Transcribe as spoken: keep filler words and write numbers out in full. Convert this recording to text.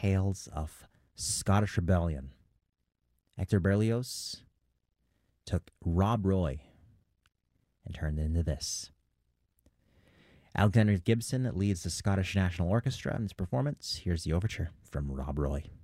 tales of Scottish rebellion. Hector Berlioz took Rob Roy and turned it into this. Alexander Gibson leads the Scottish National Orchestra in its performance. Here's the overture from Rob Roy.